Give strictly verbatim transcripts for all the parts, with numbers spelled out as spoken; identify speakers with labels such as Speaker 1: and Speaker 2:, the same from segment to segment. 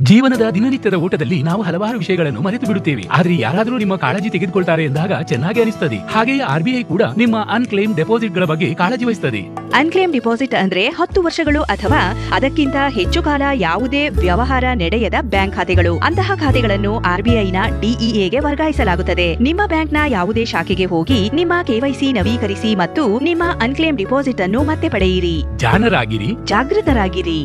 Speaker 1: ಜೀವನದ ದಿನನಿತ್ಯದ ಓಟದಲ್ಲಿ ನಾವು ಹಲವಾರು ವಿಷಯಗಳನ್ನು ಮರೆತು ಬಿಡುತ್ತೇವೆ. ಆದ್ರೆ ಯಾರಾದರೂ ನಿಮ್ಮ ಕಾಳಜಿ ತೆಗೆದುಕೊಳ್ತಾರೆ ಎಂದಾಗ ಚೆನ್ನಾಗಿ ಅನಿಸ್ತದೆ. ಹಾಗೆಯೇ ಆರ್ಬಿಐ ಕೂಡ ನಿಮ್ಮ ಅನ್ಕ್ಲೇಮ್ ಡೆಪಾಸಿಟ್ ಗಳ ಬಗ್ಗೆ ಕಾಳಜಿ ವಹಿಸುತ್ತದೆ.
Speaker 2: ಅನ್ಕ್ಲೇಮ್ ಡಿಪಾಸಿಟ್ ಅಂದ್ರೆ ಹತ್ತು ವರ್ಷಗಳು ಅಥವಾ ಅದಕ್ಕಿಂತ ಹೆಚ್ಚು ಕಾಲ ಯಾವುದೇ ವ್ಯವಹಾರ ನಡೆಯದ ಬ್ಯಾಂಕ್ ಖಾತೆಗಳು. ಅಂತಹ ಖಾತೆಗಳನ್ನು ಆರ್ಬಿಐನ ಡಿಇಎಗೆ ವರ್ಗಾಯಿಸಲಾಗುತ್ತದೆ. ನಿಮ್ಮ ಬ್ಯಾಂಕ್ನ ಯಾವುದೇ ಶಾಖೆಗೆ ಹೋಗಿ ನಿಮ್ಮ ಕೆವೈಸಿ ನವೀಕರಿಸಿ ಮತ್ತು ನಿಮ್ಮ ಅನ್ಕ್ಲೇಮ್ ಡಿಪಾಸಿಟ್ ಅನ್ನು ಮತ್ತೆ ಪಡೆಯಿರಿ.
Speaker 1: ಜಾಣರಾಗಿರಿ,
Speaker 2: ಜಾಗೃತರಾಗಿರಿ.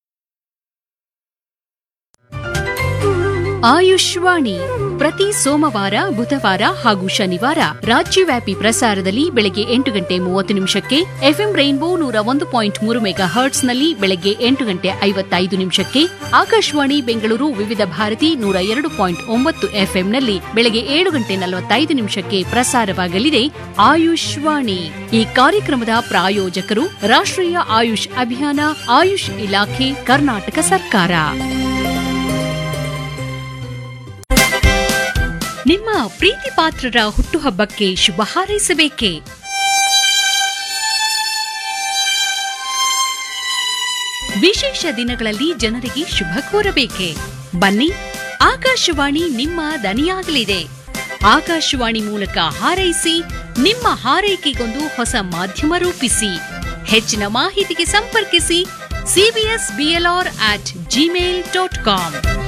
Speaker 3: ಆಯುಷ್ವಾಣಿ ಪ್ರತಿ ಸೋಮವಾರ, ಬುಧವಾರ ಹಾಗೂ ಶನಿವಾರ ರಾಜ್ಯವ್ಯಾಪಿ ಪ್ರಸಾರದಲ್ಲಿ ಬೆಳಗ್ಗೆ ಎಂಟು ಗಂಟೆ ಮೂವತ್ತು ನಿಮಿಷಕ್ಕೆ, ಎಫ್ಎಂ ರೈನ್ಬೋ ನೂರ ಒಂದು ಪಾಯಿಂಟ್ ಮೂರು ಮೆಗಾ ಹರ್ಟ್ಸ್ನಲ್ಲಿ ಬೆಳಗ್ಗೆ ಎಂಟು ಗಂಟೆ ಐವತ್ತೈದು ನಿಮಿಷಕ್ಕೆ, ಆಕಾಶವಾಣಿ ಬೆಂಗಳೂರು ವಿವಿಧ ಭಾರತಿ ನೂರ ಎರಡು ಪಾಯಿಂಟ್ ಒಂಬತ್ತು ಎಫ್ಎಂನಲ್ಲಿ ಬೆಳಗ್ಗೆ ಏಳು ಗಂಟೆ ನಲವತ್ತೈದು ನಿಮಿಷಕ್ಕೆ ಪ್ರಸಾರವಾಗಲಿದೆ ಆಯುಷ್ವಾಣಿ. ಈ ಕಾರ್ಯಕ್ರಮದ ಪ್ರಾಯೋಜಕರು ರಾಷ್ಟ್ರೀಯ ಆಯುಷ್ ಅಭಿಯಾನ, ಆಯುಷ್ ಇಲಾಖೆ, ಕರ್ನಾಟಕ ಸರ್ಕಾರ. ನಿಮ್ಮ ಪ್ರೀತಿ ಪಾತ್ರರ ಹುಟ್ಟುಹಬ್ಬಕ್ಕೆ ಶುಭ ಹಾರೈಸಬೇಕೇ? ವಿಶೇಷ ದಿನಗಳಲ್ಲಿ ಜನರಿಗೆ ಶುಭ ಕೋರಬೇಕೆ? ಬನ್ನಿ, ಆಕಾಶವಾಣಿ ನಿಮ್ಮ ದನಿಯಾಗಲಿದೆ. ಆಕಾಶವಾಣಿ ಮೂಲಕ ಹಾರೈಸಿ, ನಿಮ್ಮ ಹಾರೈಕೆಗೊಂದು ಹೊಸ ಮಾಧ್ಯಮ ರೂಪಿಸಿ. ಹೆಚ್ಚಿನ ಮಾಹಿತಿಗೆ ಸಂಪರ್ಕಿಸಿ CBS BLR at Gmail dot com.